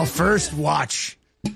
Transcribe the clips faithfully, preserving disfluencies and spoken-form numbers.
Well, first watch.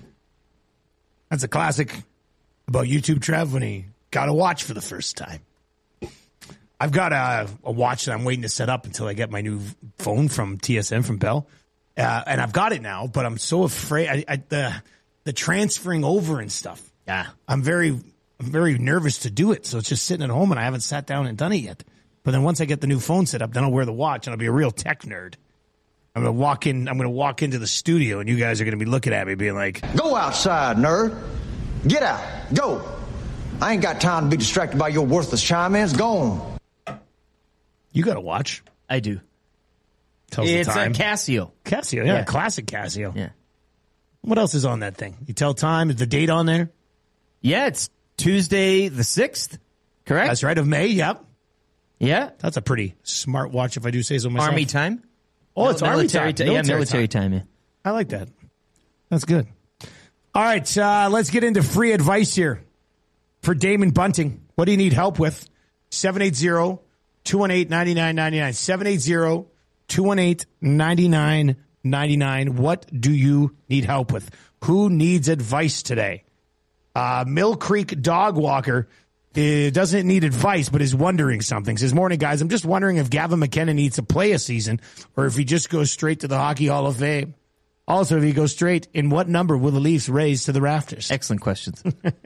That's a classic about YouTube Trev when he got a watch for the first time. I've got a, a watch that I'm waiting to set up until I get my new phone from T S N from Bell. Uh, and I've got it now, but I'm so afraid. I, I, the the transferring over and stuff. Yeah. I'm very, I'm very nervous to do it. So it's just sitting at home and I haven't sat down and done it yet. But then once I get the new phone set up, then I'll wear the watch and I'll be a real tech nerd. I'm gonna walk in. I'm gonna walk into the studio, and you guys are gonna be looking at me, being like, "Go outside, nerd. Get out. Go. I ain't got time to be distracted by your worthless chime-ins. Go on." You got a watch? I do. Tells it's the time. a Casio. Casio, yeah, Yeah. classic Casio. Yeah. What else is on that thing? You tell time. Is the date on there? Yeah, it's Tuesday the sixth. Correct. That's right, of May. Yep. Yeah. That's a pretty smart watch, if I do say so myself. Army time. Oh, it's Army military time. ti- yeah, military time. Yeah. I like that. That's good. All right, uh, let's get into free advice here for Damon Bunting. What do you need help with? seven eight zero, two one eight, nine nine nine nine. seven eight zero, two one eight, nine nine nine nine. What do you need help with? Who needs advice today? Uh, Mill Creek Dog Walker uh, doesn't need advice, but is wondering something. Says, morning, guys. I'm just wondering if Gavin McKenna needs to play a season or if he just goes straight to the Hockey Hall of Fame. Also, if he goes straight, in what number will the Leafs raise to the rafters? Excellent questions.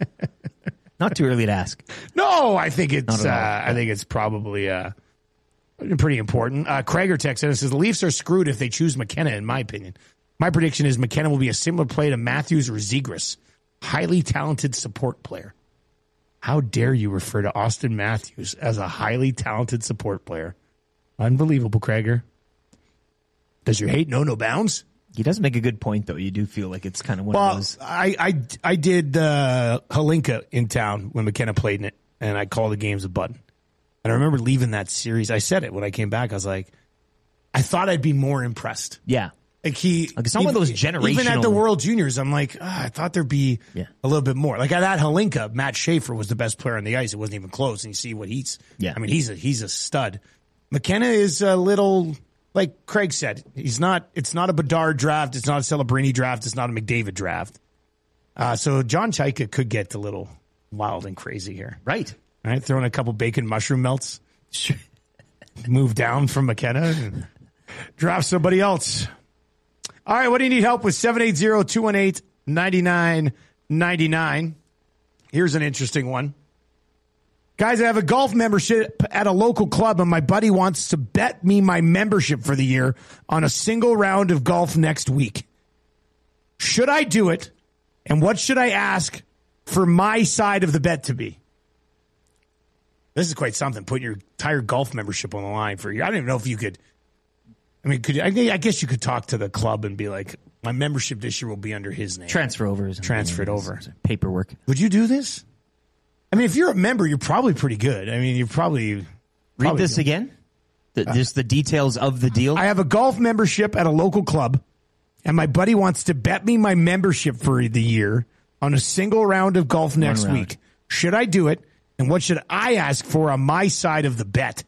Not too early to ask. No, I think it's Not uh, at all. I think it's probably uh, pretty important. Uh, Krager texted us, says the Leafs are screwed if they choose McKenna, in my opinion. My prediction is McKenna will be a similar play to Matthews or Zegras. Highly talented support player. How dare you refer to Austin Matthews as a highly talented support player? Unbelievable, Krager. Does your hate know no bounds? He does make a good point, though. You do feel like it's kind of one Well, of those. I, I, I did uh, Halinka in town when McKenna played in it, and I called the games a button. And I remember leaving that series. I said it when I came back. I was like, I thought I'd be more impressed. Yeah. Like he, Like some of those generational. Even at the World Juniors, I'm like, ah, I thought there'd be Yeah. a little bit more. Like at that Halinka, Matt Schaefer was the best player on the ice. It wasn't even close. And you see what he's. Yeah. I mean, he's a he's a stud. McKenna is a little, like Craig said, he's not. It's not a Bedard draft. It's not a Celebrini draft. It's not a McDavid draft. Uh, so John Chaika could get a little wild and crazy here. Right. All right, throwing a couple bacon mushroom melts. Sure. Move down from McKenna and draft somebody else. All right, what do you need help with? seven eight zero, two one eight, nine nine nine nine. Here's an interesting one. Guys, I have a golf membership at a local club, and my buddy wants to bet me my membership for the year on a single round of golf next week. Should I do it? And what should I ask for my side of the bet to be? This is quite something, putting your entire golf membership on the line for a year. I don't even know if you could... I mean, could you, I guess you could talk to the club and be like, my membership this year will be under his name. Transfer over. Transfer it over. Paperwork. Would you do this? I mean, if you're a member, you're probably pretty good. I mean, you're probably... Read probably this good. again. The, just the details of the deal. I have a golf membership at a local club, and my buddy wants to bet me my membership for the year on a single round of golf next round. week. Should I do it? And what should I ask for on my side of the bet?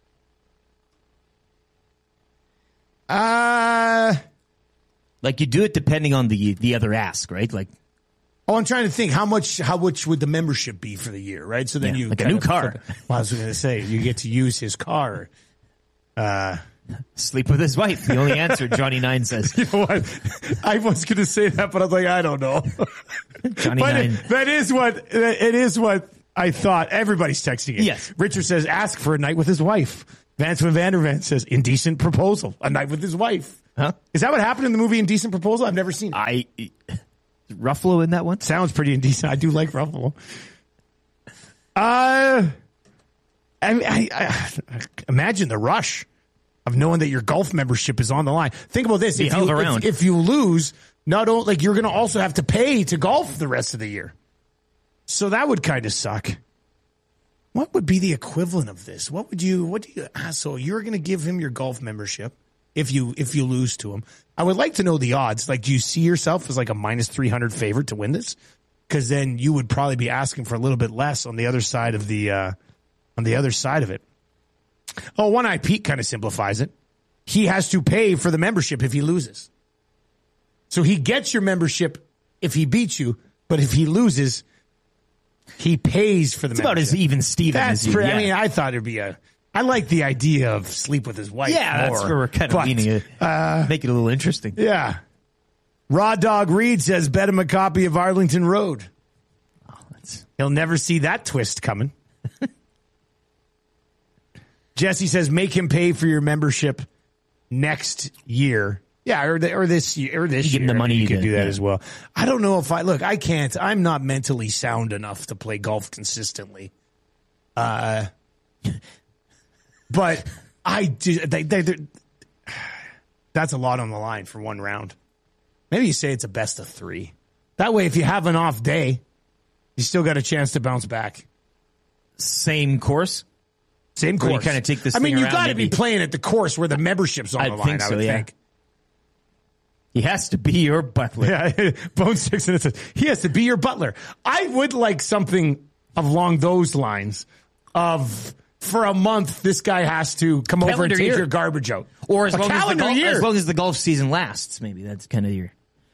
Uh, like you do it depending on the the other ask, right? Like, oh, I'm trying to think how much how much would the membership be for the year, right? So then Yeah, you like a kind new of car. flip it. Well, I was going to say you get to use his car. Uh, sleep with his wife. The only answer, Johnny Nine says. you know what? I was going to say that, but I was like, I don't know. Johnny But Nine. it, that is what it is. What I thought. Everybody's texting it. Yes. Richard says, ask for a night with his wife. Vance Van Vandervan says, indecent proposal, a night with his wife. Huh? Is that what happened in the movie Indecent Proposal? I've never seen it. I Ruffalo in that one. Sounds pretty indecent. I do like Ruffalo. Uh, I, I, I imagine the rush of knowing that your golf membership is on the line. Think about this: Be if held you, around. if, if you lose, not only like you're going to also have to pay to golf the rest of the year. So that would kind of suck. What would be the equivalent of this? What would you? What do you? Ah, so you're going to give him your golf membership if you if you lose to him. I would like to know the odds. Like, do you see yourself as like a minus three hundred favorite to win this? Because then you would probably be asking for a little bit less on the other side of the uh, on the other side of it. Oh, One Eye Pete kind of simplifies it. He has to pay for the membership if he loses. So he gets your membership if he beats you, but if he loses, he pays for the It's membership. about as even Steven That's as you. pretty, Yeah. I mean, I thought it'd be a, I like the idea of sleep with his wife. yeah, more, that's where we're kind of but, leaning it. Uh, Make it a little interesting. yeah. Raw Dog Reed says, bet him a copy of Arlington Road. Oh, that's, He'll never see that twist coming. Jesse says, make him pay for your membership next year. Yeah, or, the, or this year, or this You year. give him the money You you could get, do that yeah. as well. I don't know if I look. I can't. I'm not mentally sound enough to play golf consistently. Uh, but I do. They, they, they're- that's a lot on the line for one round. Maybe you say it's a best of three. That way, if you have an off day, you still got a chance to bounce back. Same course. Same Where course. you kinda take this I mean, thing you around, got to be maybe. playing at the course where the membership's on I the line. think I so, would yeah. think. He has to be your butler. Yeah, Bone Six and it says he has to be your butler. I would like something along those lines. Of for a month, this guy has to come over and Calendar take year. your garbage out, Or as a long as, the calendar golf, year. as long as the golf season lasts, maybe that's kind of your.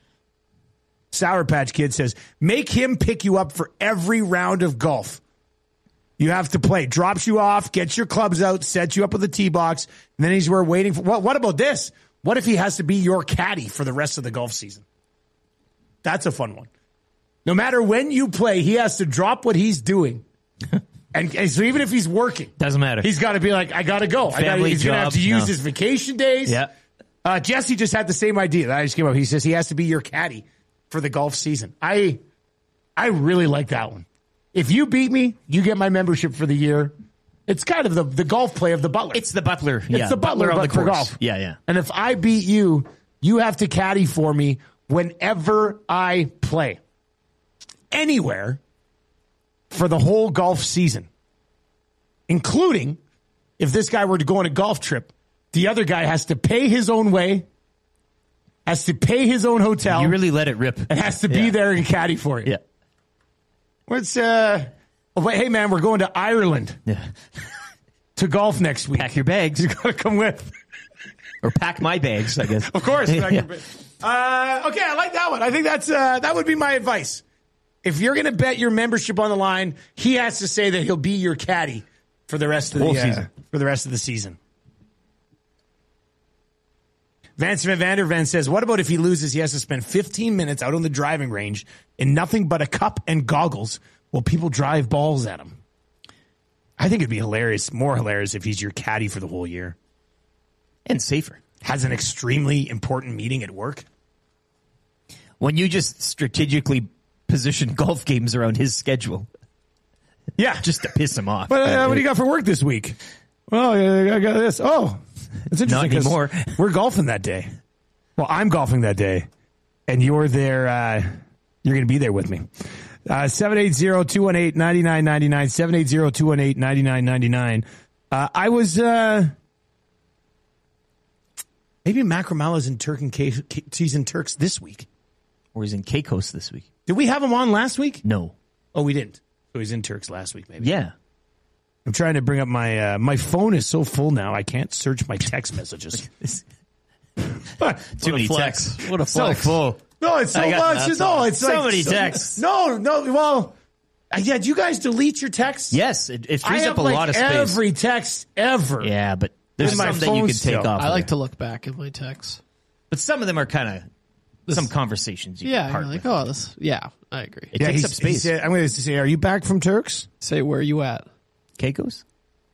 Sour Patch Kid says, make him pick you up for every round of golf. You have to play. Drops you off, gets your clubs out, sets you up with a tee box, and then he's we're waiting for. What, what about this? What if he has to be your caddy for the rest of the golf season? That's a fun one. No matter when you play, he has to drop what he's doing. and, and so even if he's working, Doesn't matter. he's got to be like, I got to go. I gotta, Family, he's going to have to job, use no. his vacation days. Yeah. Uh, Jesse just had the same idea that I just came up. He says he has to be your caddy for the golf season. I, I really like that one. If you beat me, you get my membership for the year. It's kind of the, the golf play of the butler. It's the butler. It's yeah, the butler, on but the for course. golf. Yeah, yeah. And if I beat you, you have to caddy for me whenever I play. Anywhere for the whole golf season. Including if this guy were to go on a golf trip, the other guy has to pay his own way, has to pay his own hotel, You really let it rip. and has to be Yeah. there and caddy for you. Yeah. What's uh oh, wait, hey man, we're going to Ireland Yeah. to golf next week. Pack your bags. You gotta come with. Or pack my bags, I guess. Of course. Yeah. uh, okay, I like that one. I think that's uh, that would be my advice. If you're going to bet your membership on the line, he has to say that he'll be your caddy for the rest of the Whole uh, season. for the rest of the season. Vance Van Vanderven says, "What about if he loses? He has to spend fifteen minutes out on the driving range in nothing but a cup and goggles while people drive balls at him." I think it'd be hilarious, more hilarious if he's your caddy for the whole year. And safer. Has an extremely important meeting at work. When you just strategically position golf games around his schedule. Yeah, Just to piss him off. But uh, what do you got for work this week? Well, I got this. Oh, it's interesting. Not 'cause anymore. We're golfing that day. Well, I'm golfing that day, and you're there. Uh, you're going to be there with me. Uh, seven eight zero, two one eight, nine nine nine nine, seven eight zero, two one eight, nine nine nine nine. Uh, I was, uh, maybe Macromala's in Turk and K- K- he's in Turks this week. Or he's in Caicos this week. Did we have him on last week? No. Oh, we didn't. So he's in Turks last week, maybe. Yeah. I'm trying to bring up my, uh, my phone is so full now, I can't search my text messages. Too many flex. texts. What a So flex. full. No, it's so I got much. that. No, it's So like, many texts. No, no. Well, uh, yeah. Do you guys delete your texts? Yes, it, it I frees have up a like lot of space. every text ever. Yeah, but there's In my some that you phone can take still. off. I of like there. to look back at my texts. But some of them are kind of some conversations you Yeah, can part you're like, with. oh, this. Yeah, I agree. It Yeah, takes he's- up he space. said- I'm going to say, are you back from Turks? Say, where are you at? Caicos?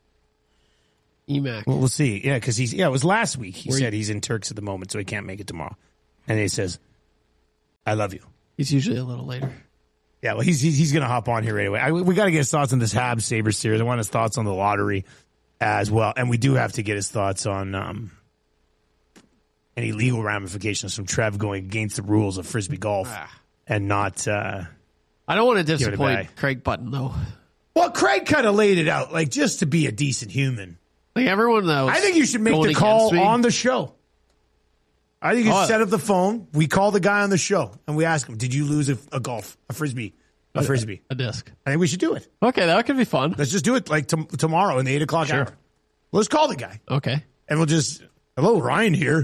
E MAC. Well, we'll see. Yeah, because he's yeah. It was last week. He Where said you- he's in Turks at the moment, so he can't make it tomorrow. And he says, "I love you." He's usually a little later. Yeah, well, he's he's, he's going to hop on here right away. I, we got to get his thoughts on this Habs Sabres series. I want his thoughts on the lottery as well, and we do have to get his thoughts on um, any legal ramifications from Trev going against the rules of frisbee golf Ah. and not. Uh, I don't want to it a bag. disappoint Craig Button, though. well, Craig kind of laid it out, like just to be a decent human. Like, everyone knows. I think you should make going the call against me. on the show. I think you Oh. set up the phone. We call the guy on the show and we ask him, "Did you lose a, a golf, a frisbee, a frisbee?" a disc. I think we should do it. Okay, that could be fun. Let's just do it like t- tomorrow in the eight o'clock hour. Let's call the guy Okay. and we'll just, hello, Ryan here.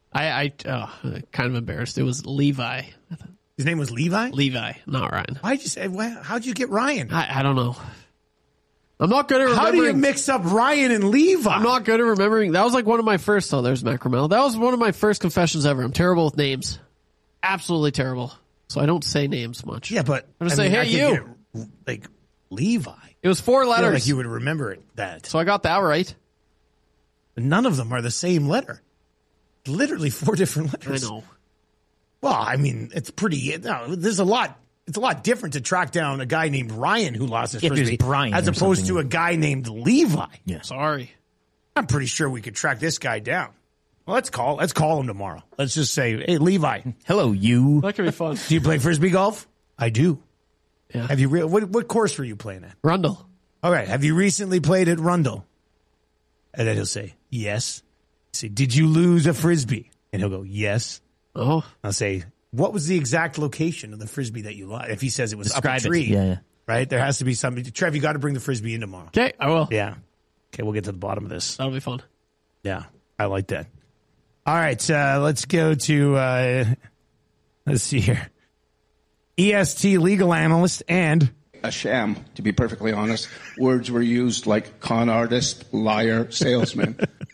I, I oh, kind of embarrassed. It was Levi. His name was Levi? Levi, not Ryan. Why'd you say, well, how'd you get Ryan? I, I don't know. I'm not good at remembering. How do you mix up Ryan and Levi? I'm not good at remembering. That was like one of my first. Oh, there's Matt Carmel. That was one of my first confessions ever. I'm terrible with names. Absolutely terrible. So I don't say names much. Yeah, but I'm gonna I say, mean, I hey, could you. get it, like Levi. It was four I feel letters. like you would remember it. That So I got that right. none of them are the same letter. Literally four different I letters. know. Well, I mean, it's pretty. No, there's a lot. It's a lot different to track down a guy named Ryan who lost his If there's frisbee, Brian as or opposed to something. a guy named Levi. Yeah. Sorry. I'm pretty sure we could track this guy down. Well, let's call. Let's call him tomorrow. Let's just say, hey, Levi, Hello, you. That could be fun. do you play frisbee golf? I do. Yeah. Have you? Re- what what course were you playing at? Rundle. All right. Have you recently played at Rundle? And then he'll say, yes. I say, did you lose a frisbee? And he'll go, yes. Oh. I'll say, what was the exact location of the frisbee that you lost? If he says it was Describe up a it. tree, Yeah, yeah. right? There has to be something. Trev, you got to bring the frisbee in tomorrow. Okay, I will. Yeah. Okay, we'll get to the bottom of this. That'll be fun. Yeah, I like that. All right, uh, let's go to, uh, let's see here. E S T legal analyst and... A sham, to be perfectly honest. Words were used like con artist, liar, salesman.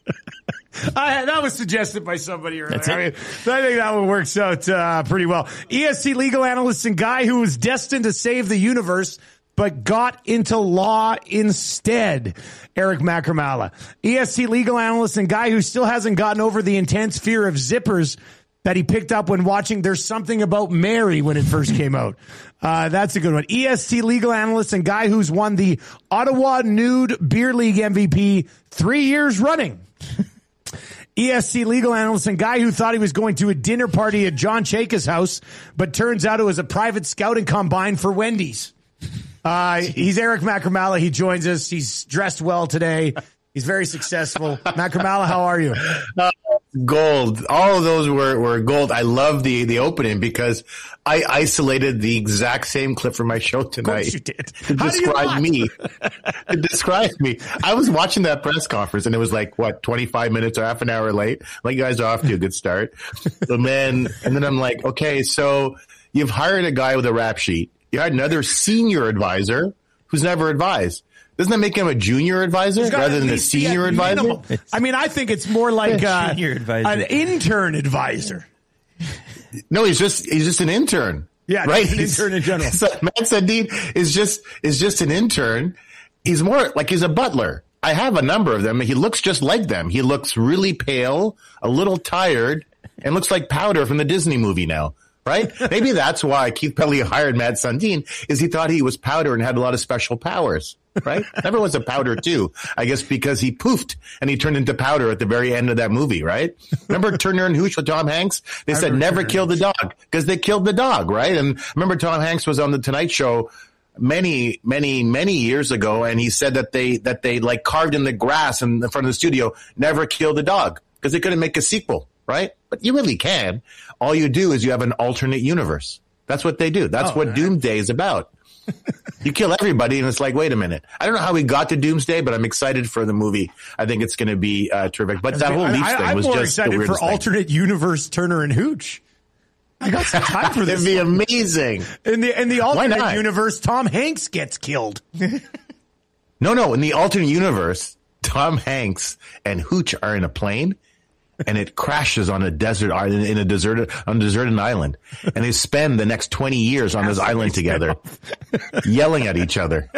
I, that was suggested by somebody earlier. That's it. I, mean, I think that one works out uh, pretty well. E S T legal analyst and guy who was destined to save the universe but got into law instead. Eric Macramala. E S T legal analyst and guy who still hasn't gotten over the intense fear of zippers that he picked up when watching There's Something About Mary when it first came out. Uh, that's a good one. E S T legal analyst and guy who's won the Ottawa Nude Beer League M V P three years running. E S C legal analyst and guy who thought he was going to a dinner party at John Chayka's house, but turns out it was a private scouting combine for Wendy's. Uh, he's Eric Macramala. He joins us. He's dressed well today. He's very successful. Macramala, how are you? Uh, gold. All of those were, were gold. I love the, the opening because I isolated the exact same clip from my show tonight. you did. To How do you describe not? me. To describe me. I was watching that press conference and it was like, what, twenty-five minutes or half an hour late? Like, you guys are off to a good start. And then, and then I'm like, okay, so you've hired a guy with a rap sheet. You hired another senior advisor who's never advised. Doesn't that make him a junior advisor He's got rather at than a least be senior at advisor? minimum. I mean, I think it's more like uh, Junior advisor. an intern advisor. No, he's just he's just an intern. Yeah, right. he's an He's- intern in general. So Matt Sundin is just is just an intern. He's more like he's a butler. I have a number of them. He looks just like them. He looks really pale, a little tired, and looks like Powder from the Disney movie now. Right? Maybe that's why Keith Pelly hired Matt Sundin, is he thought he was Powder and had a lot of special powers. Right? Everyone's a Powder too. I guess because he poofed and he turned into Powder at the very end of that movie, right? Remember Turner and Hooch with Tom Hanks? They said remember never Turner kill the dog because they killed the dog, right? And remember Tom Hanks was on the Tonight Show many, many, many years ago, and he said that they that they like carved in the grass in the front of the studio, never kill the dog because they couldn't make a sequel, right? But you really can. All you do is you have an alternate universe. That's what they do. That's Oh, what right. Doomsday is about. You kill everybody, and it's like, wait a minute. I don't know how we got to Doomsday, but I'm excited for the movie. I think it's going to be uh, terrific. But that whole I, Leafs I, thing I'm was more just the excited weirdest for thing. alternate universe Turner and Hooch. I got some time for this. It'd be amazing. In the in the alternate not? universe, Tom Hanks gets killed. No, no. In the alternate universe, Tom Hanks and Hooch are in a plane, and it crashes on a desert island in a deserted on a deserted island, and they spend the next twenty years on this island together, yelling at each other.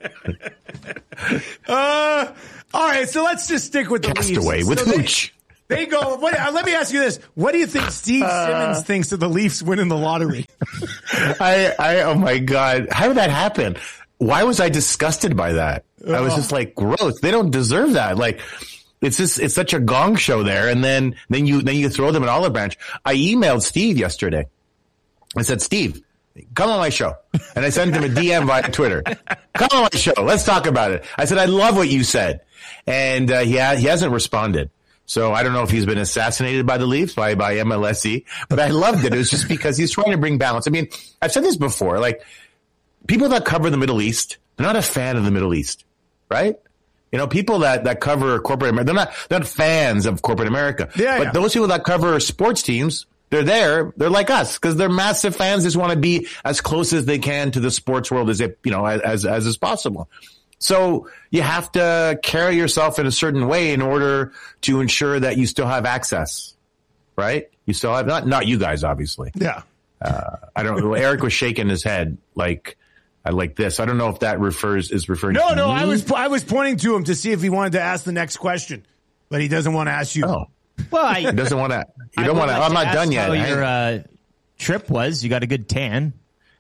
Uh, all right, so let's just stick with the Leafs. Castaway with So they- Hooch. They go. What, uh, let me ask you this: what do you think Steve Simmons thinks of the Leafs winning the lottery? I, I, oh my God. How did that happen? Why was I disgusted by that? I was just like, gross. They don't deserve that. Like, it's just, it's such a gong show there. And then, then you, then you throw them an olive branch. I emailed Steve yesterday. I said, Steve, come on my show. And I sent him a D M via Twitter. Come on my show. Let's talk about it. I said, I love what you said. And, uh, he, ha- he hasn't responded. So I don't know if he's been assassinated by the Leafs, by, by M L S E, but I loved it. It was just because he's trying to bring balance. I mean, I've said this before, like, people that cover the Middle East, they're not a fan of the Middle East, right? You know, people that, that cover corporate America, they're not, they're not fans of corporate America. Yeah, but yeah. those people that cover sports teams, they're there. They're like us because they're massive fans. They just want to be as close as they can to the sports world as it, you know, as, as is possible. So you have to carry yourself in a certain way in order to ensure that you still have access, right? You still have, not, not you guys, obviously. Yeah. Uh, I don't know. Eric was shaking his head like, I like this. I don't know if that refers is referring No, to no, me. I was I was pointing to him to see if he wanted to ask the next question, but he doesn't want to ask you. Oh, Well, I, he doesn't want to. You I don't would want to. like I'm not ask done yet. How Hang- your uh, trip was? You got a good tan.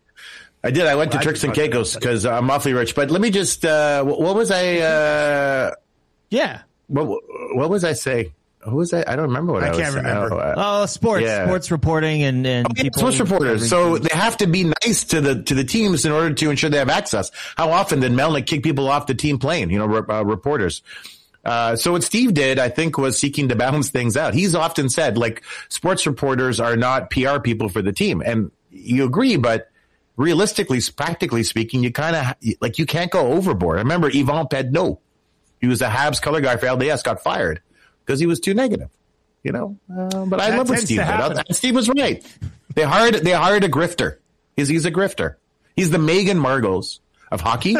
I did. I went to I Turks and just talked Caicos because I'm awfully rich. But let me just. Uh, what, what was I? Uh, Yeah. what What was I saying? Who was I? I don't remember what I, I was can't saying. remember. Oh, uh, Oh, sports, Yeah. sports reporting, and and Okay, people. sports reporters. So they have to be nice to the to the teams in order to ensure they have access. How often did Melnick kick people off the team plane? You know, re- uh, reporters. Uh, so what Steve did, I think, was seeking to balance things out. He's often said, like, sports reporters are not P R people for the team, and you agree, but realistically, practically speaking, you kind of like you can't go overboard. I remember Yvan Pedneau. He was a Habs color guy for L D S, got fired because he was too negative. You know, uh, but I That love what tends Steve to did. happen. And Steve was right. They hired they hired a grifter. He's he's a grifter. He's the Meghan Markles of hockey.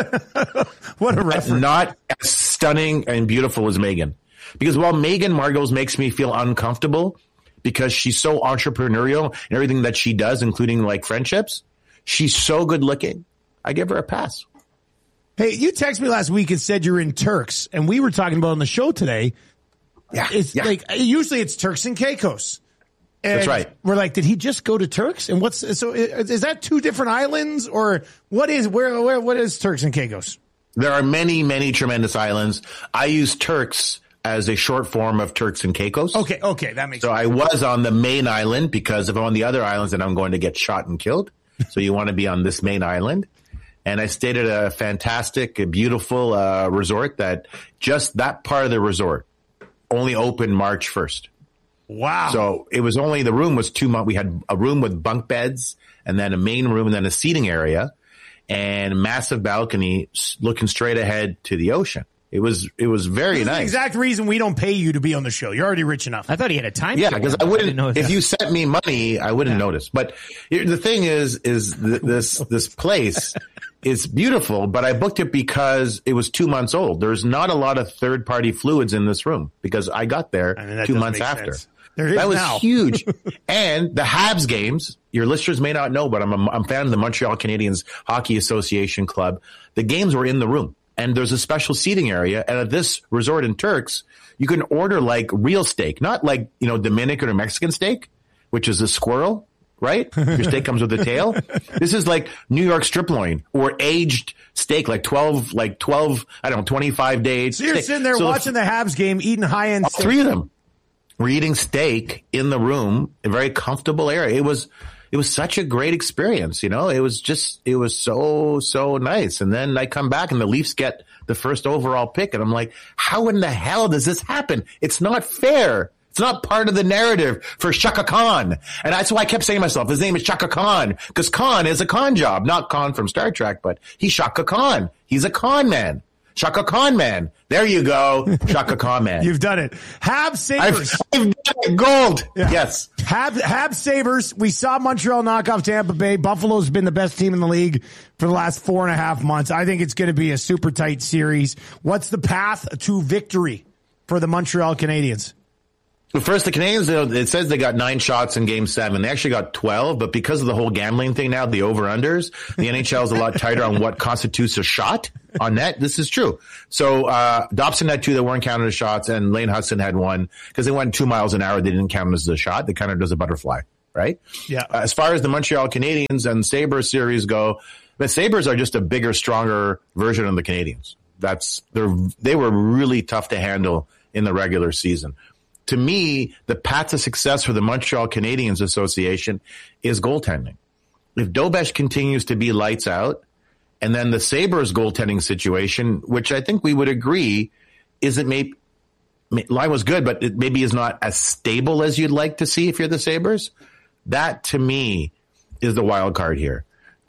What a reference. Not as stunning and beautiful as Meghan. Because while Meghan Markles makes me feel uncomfortable because she's so entrepreneurial and everything that she does, including like friendships, she's so good looking. I give her a pass. Hey, you texted me last week and said you're in Turks, and we were talking about on the show today. Yeah, It's yeah. like usually it's Turks and Caicos. And That's right. We're like, did he just go to Turks? And what's so? Is, is that two different islands, or what is where where what is Turks and Caicos? There are many, many tremendous islands. I use Turks as a short form of Turks and Caicos. Okay, okay, that makes So sense. I was on the main island because if I'm on the other islands, then I'm going to get shot and killed. So you want to be on this main island. And I stayed at a fantastic, beautiful uh, resort that just that part of the resort only opened March first. Wow. So it was only, the room was two months. We had a room with bunk beds and then a main room and then a seating area and massive balcony s- looking straight ahead to the ocean. It was, it was very This is the nice. exact reason we don't pay you to be on the show. You're already rich enough. I thought he had a time. Yeah, to because it. I didn't wouldn't. know If you sent me money, I wouldn't notice. But here- the thing is, is th- this this place is beautiful. But I booked it because it was two months old. There's not a lot of third party fluids in this room because I got there I mean, that two doesn't months make after. sense. There is That was now. huge. And the Habs games, your listeners may not know, but I'm a, I'm a fan of the Montreal Canadiens Hockey Association Club. The games were in the room. And there's a special seating area. And at this resort in Turks, you can order like real steak, not like, you know, Dominican or Mexican steak, which is a squirrel, right? Your steak comes with a tail. This is like New York strip loin or aged steak, like twelve, like twelve, I don't know, twenty-five days. So you're steak. sitting there So the watching the Habs game, eating high end. all three of them were eating steak in the room, a very comfortable area. It was, it was such a great experience. You know, it was just, it was so, so nice. And then I come back and the Leafs get the first overall pick. And I'm like, how in the hell does this happen? It's not fair. It's not part of the narrative for Shaka Khan. And that's why I kept saying to myself, his name is Shaka Khan because Khan is a con job, not Khan from Star Trek, but he's Shaka Khan. He's a con man. Shaka Khan man. There you go. Shaka Khan man. You've done it. Habs Sabres. I've, I've done it. Gold. Yeah. Yes. Habs, Habs Sabres. We saw Montreal knock off Tampa Bay. Buffalo's been the best team in the league for the last four and a half months. I think it's going to be a super tight series. What's the path to victory for the Montreal Canadiens? Well, first, the Canadians, you know, it says they got nine shots in game seven. They actually got twelve, but because of the whole gambling thing now, the over-unders, the N H L is a lot tighter on what constitutes a shot on net. This is true. So, uh, Dobson had two that weren't counted as shots, and Lane Hudson had one because they went two miles an hour. They didn't count as a shot. They counted as a butterfly, right? Yeah. Uh, as far as the Montreal Canadiens and Sabres series go, the Sabres are just a bigger, stronger version of the Canadians. That's, they're, they were really tough to handle in the regular season. To me, the path to success for the Montreal Canadiens Association is goaltending. If Dobesh continues to be lights out, and then the Sabres goaltending situation, which I think we would agree isn't maybe, line was good, but it maybe is not as stable as you'd like to see if you're the Sabres. That to me is the wild card here.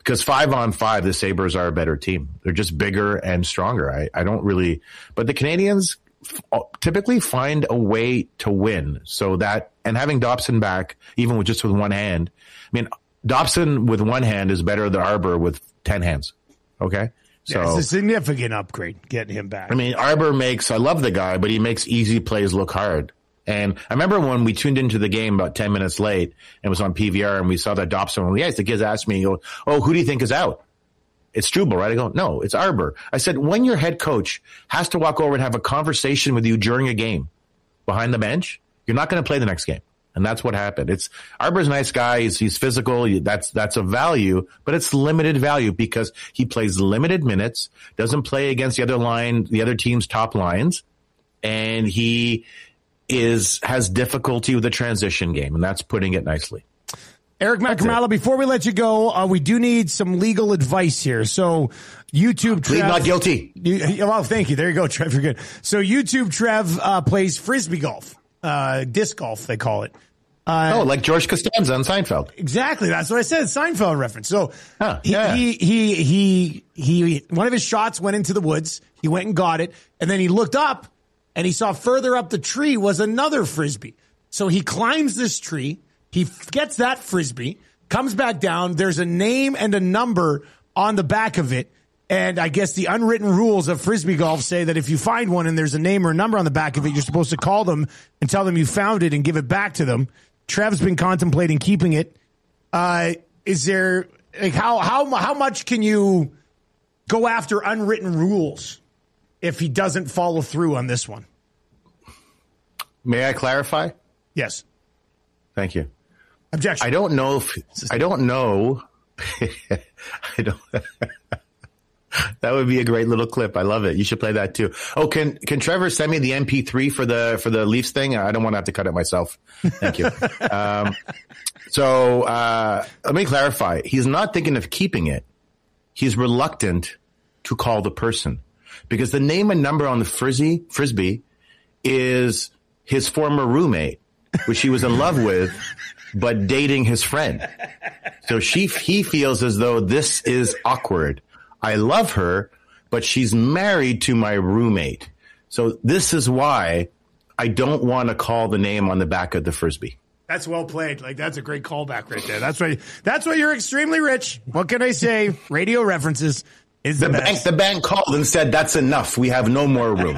because five on five, the Sabres are a better team. They're just bigger and stronger. I, I don't really, but the Canadians f- typically find a way to win. So that, and having Dobson back, even with just with one hand, I mean, Dobson with one hand is better than Arbor with ten hands. Okay. So yeah, it's a significant upgrade getting him back. I mean, Arbor makes, I love the guy, but he makes easy plays look hard. And I remember when we tuned into the game about ten minutes late and it was on P V R and we saw that Dobson on the ice, the kids asked me, oh, who do you think is out? It's Struble, right? I go, no, it's Arbor. I said, when your head coach has to walk over and have a conversation with you during a game behind the bench, you're not going to play the next game. And that's what happened. It's Arbor's a nice guy. He's, he's physical. That's, that's a value, but it's limited value because he plays limited minutes, doesn't play against the other line, the other team's top lines. And he is, has difficulty with the transition game. And that's putting it nicely. Eric Macramala, before we let you go, uh, we do need some legal advice here. So YouTube Trev. Plead not guilty. You, well, thank you. There you go, Trev. You're good. So YouTube Trev, uh, plays Frisbee golf. Uh, disc golf, they call it. Uh, oh, like George Costanza on Seinfeld. Exactly. That's what I said. Seinfeld reference. So huh, he, yeah. he, he, he, he, one of his shots went into the woods. He went and got it. And then he looked up and he saw further up the tree was another Frisbee. So he climbs this tree. He gets that Frisbee, comes back down. There's a name and a number on the back of it. And I guess the unwritten rules of Frisbee golf say that if you find one and there's a name or a number on the back of it, you're supposed to call them and tell them you found it and give it back to them. Trev's been contemplating keeping it. Uh, is there, like, how, how, how much can you go after unwritten rules if he doesn't follow through on this one? May I clarify? Yes. Thank you. Objection. I don't know if, I don't know. I don't. That would be a great little clip. I love it. You should play that too. Oh, can can Trevor send me the M P three for the for the Leafs thing? I don't want to have to cut it myself. Thank you. um, so uh, let me clarify. He's not thinking of keeping it. He's reluctant to call the person because the name and number on the frisbee frisbee is his former roommate, which he was in love with, but dating his friend. So she he feels as though this is awkward. I love her, but she's married to my roommate. So this is why I don't want to call the name on the back of the Frisbee. That's well played. Like, that's a great callback right there. That's why, that's why you're extremely rich. What can I say? Radio references is the, the best. bank. The bank called and said, that's enough. We have no more room.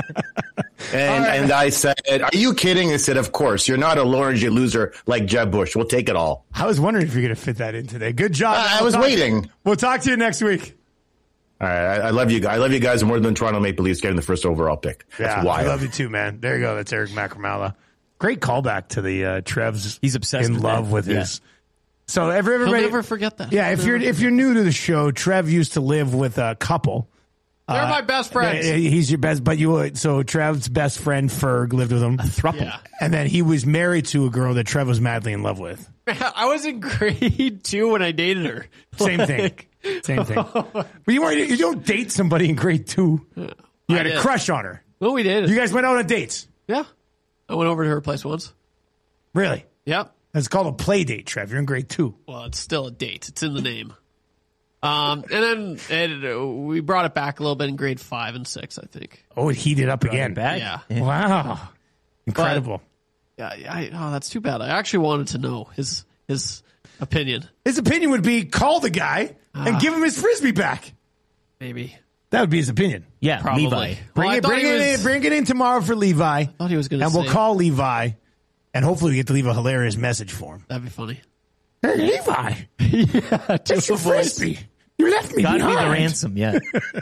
And right. and I said, are you kidding? I said, of course. You're not a Laurentian loser like Jeb Bush. We'll take it all. I was wondering if you're going to fit that in today. Good job. I, I we'll was talk, waiting. We'll talk to you next week. All right. I, I love you. I love you guys more than Toronto Maple Leafs getting the first overall pick. That's yeah, wild. I love you too, man. There you go. That's Eric Macramala. Great callback to the uh, Trev's. He's obsessed in with love that. with Yeah. his. So every, everybody, He'll never forget that. Yeah, if He'll you're never if you're new to the show, Trev used to live with a couple. They're Uh, my best friends. He's your best, but you so Trev's best friend Ferg lived with him, a throuple, Yeah. and then he was married to a girl that Trev was madly in love with. I was in grade two when I dated her. Same thing, same thing. But you weren't. You don't date somebody in grade two. You I had a did. crush on her. Well, we did. You guys went out on dates. Yeah. I went over to her place once. Really? Yep. It's called a play date, Trev. You're in grade two. Well, it's still a date. It's in the name. Um, and then and, uh, we brought it back a little bit in grade five and six, I think. Oh, it heated up again. back. Yeah. Wow, incredible. Yeah, yeah. I, oh, that's too bad. I actually wanted to know his his opinion. His opinion would be call the guy and give him his Frisbee back. Maybe. That would be his opinion. Yeah, Probably. Levi. Bring Well, I it, thought bring he it was- in, bring it in tomorrow for Levi. I thought he was gonna and we'll say- call Levi, and hopefully we get to leave a hilarious message for him. That'd be funny. Hey, Levi, yeah, it's your Frisbee. You left me Got behind. me the ransom, yeah.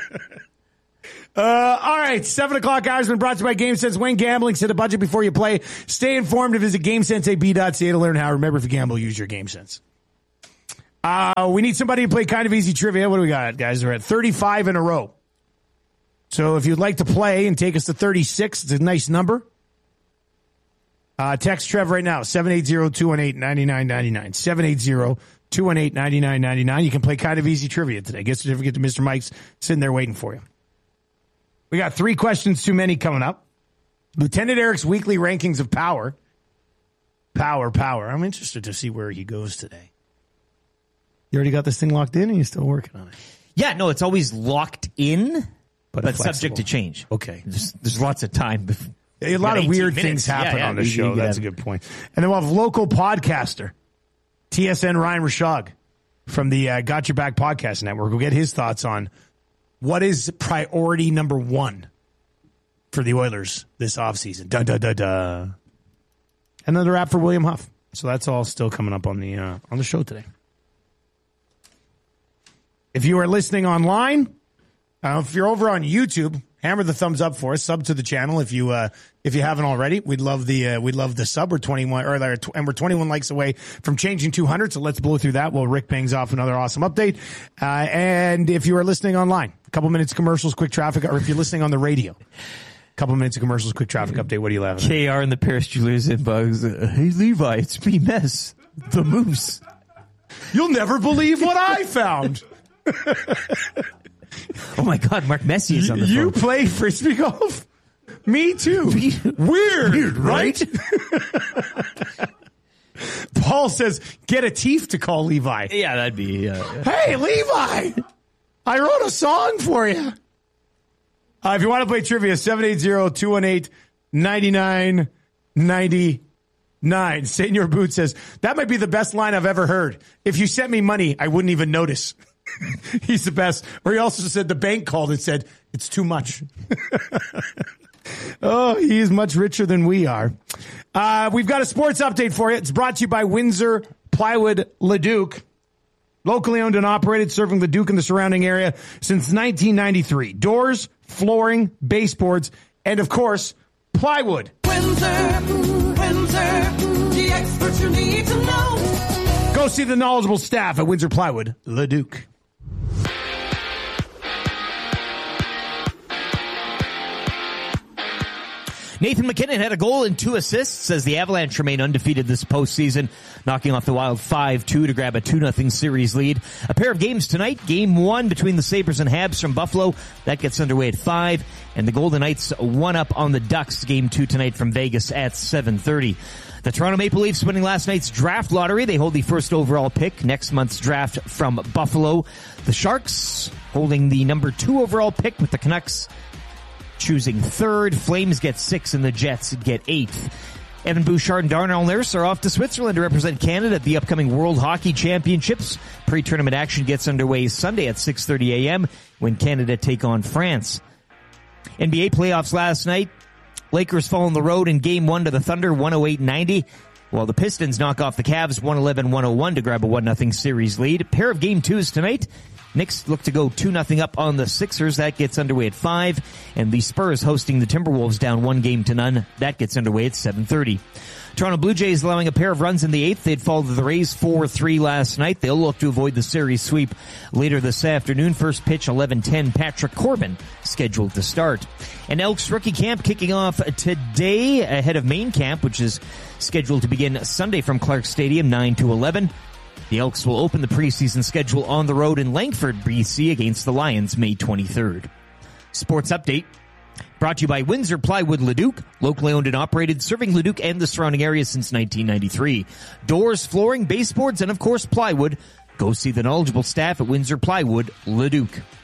Uh, all right, seven o'clock hours been brought to you by GameSense. When gambling, set a budget before you play. Stay informed and visit GameSense A B dot C A to learn how. Remember, if you gamble, use your GameSense. Uh, we need somebody to play kind of easy trivia. What do we got, guys? We're at thirty-five in a row. So if you'd like to play and take us to thirty-six, it's a nice number. Uh, text Trev right now, seven eight zero, two one eight, nine nine nine nine. seven eight zero, two one eight, nine nine nine nine. You can play kind of easy trivia today. Get a certificate to Mister Mike's sitting there waiting for you. We got three questions too many coming up. Lieutenant Eric's weekly rankings of power. Power, power. I'm interested to see where he goes today. You already got this thing locked in and you're still working on it. Yeah, no, it's always locked in, but, but subject to change. Okay. There's, there's lots of time. Before, a lot of weird minutes. things happen yeah, yeah, on the you, show. you That's a good point. And then we'll have local podcaster, T S N Ryan Rashog from the uh, Got Your Back Podcast Network. We'll get his thoughts on what is priority number one for the Oilers this offseason. Da, da, da, da. Another app for William Huff. So that's all still coming up on the uh, on the show today. If you are listening online, uh, if you're over on YouTube, hammer the thumbs up for us. Sub to the channel if you uh, if you haven't already. We'd love the uh, we'd love the sub. We're twenty-one or and we're twenty-one likes away from changing two hundred. So let's blow through that while Rick bangs off another awesome update. Uh, and if you are listening online, a couple minutes of commercials, quick traffic, or if you're listening on the radio, a couple minutes of commercials, quick traffic update. What are you laughing at? K R and the Paris Jewelers inbox. Uh, hey Levi, it's me, Mess, the Moose. You'll never believe what I found. Oh my God, Mark Messier is on the you phone. You play frisbee golf? Me too. Weird, Weird right? Paul says, get a Teef to call Levi. Yeah, that'd be... Uh, hey, Levi! I wrote a song for you. Uh, if you want to play trivia, seven eight zero, two one eight, nine nine nine nine. Senor Boot says, that might be the best line I've ever heard. If you sent me money, I wouldn't even notice. He's the best. Or he also said the bank called and said, it's too much. Oh, he is much richer than we are. Uh, we've got a sports update for you. It's brought to you by Windsor Plywood Leduc. Locally owned and operated, serving Leduc and the surrounding area since nineteen ninety-three. Doors, flooring, baseboards, and of course, plywood. Windsor, Windsor, the experts you need to know. Go see the knowledgeable staff at Windsor Plywood Leduc. Nathan MacKinnon had a goal and two assists as the Avalanche remain undefeated this postseason, knocking off the Wild five two to grab a two nothing series lead. A pair of games tonight. Game one between the Sabres and Habs from Buffalo. That gets underway at five. And the Golden Knights one up on the Ducks. Game two tonight from Vegas at seven thirty. The Toronto Maple Leafs winning last night's draft lottery. They hold the first overall pick next month's draft from Buffalo. The Sharks holding the number two overall pick with the Canucks choosing third. Flames get six and the Jets get eighth. Evan Bouchard and Darnell Nurse are off to Switzerland to represent Canada at the upcoming World Hockey Championships. Pre-tournament action gets underway Sunday at six thirty a.m. when Canada take on France. N B A playoffs last night. Lakers fall on the road in game one to the Thunder, one oh eight ninety, while the Pistons knock off the Cavs, one eleven one oh one to grab a one nothing series lead. A pair of game twos tonight. Knicks look to go two nothing up on the Sixers. That gets underway at five. And the Spurs hosting the Timberwolves down one game to none. That gets underway at seven thirty. Toronto Blue Jays allowing a pair of runs in the eighth. They'd fall to the Rays four three last night. They'll look to avoid the series sweep later this afternoon. First pitch, eleven ten. Patrick Corbin scheduled to start. And Elks rookie camp kicking off today ahead of main camp, which is scheduled to begin Sunday from Clark Stadium, nine to eleven. The Elks will open the preseason schedule on the road in Langford, B C against the Lions May twenty-third. Sports update brought to you by Windsor Plywood Leduc, locally owned and operated, serving Leduc and the surrounding area since nineteen ninety-three. Doors, flooring, baseboards, and of course plywood. Go see the knowledgeable staff at Windsor Plywood Leduc.